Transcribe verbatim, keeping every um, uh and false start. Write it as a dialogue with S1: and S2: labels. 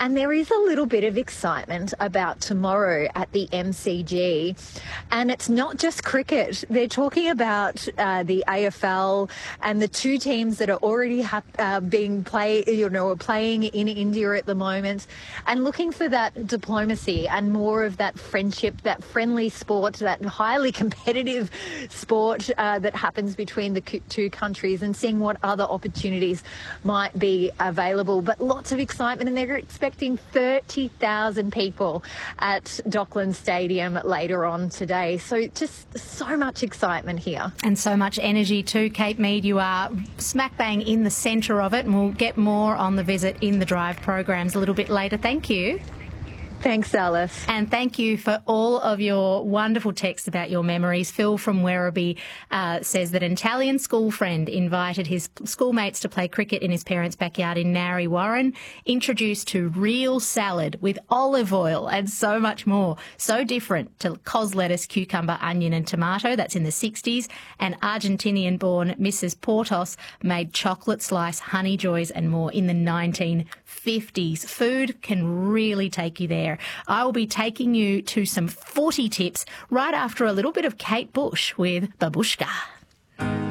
S1: And there is a little bit of excitement about tomorrow at the M C G. And it's not just cricket. They're talking about uh, the A F L and the two teams that are already ha- uh, being play, you know, are playing in India at the moment, and looking for that diplomacy and more of that friendship, that friendly sport, that highly competitive sport uh, that happens between the two countries, and seeing what other opportunities might be available. But lots of excitement, and they're expecting thirty thousand people at Docklands Stadium later on today. So just so much excitement here.
S2: And so much energy too, Kate Mead. You are smack bang in the centre of it, and we'll get more on the Visit in the Drive programs a little bit later. Thank you.
S1: Thanks, Alice.
S2: And thank you for all of your wonderful texts about your memories. Phil from Werribee uh, says that an Italian school friend invited his schoolmates to play cricket in his parents' backyard in Narre Warren, introduced to real salad with olive oil and so much more. So different to cos lettuce, cucumber, onion and tomato. That's in the sixties. And Argentinian-born Missus Portos made chocolate slice, honey joys and more in the nineteen fifties. Food can really take you there. I will be taking you to some footy tips right after a little bit of Kate Bush with Babushka.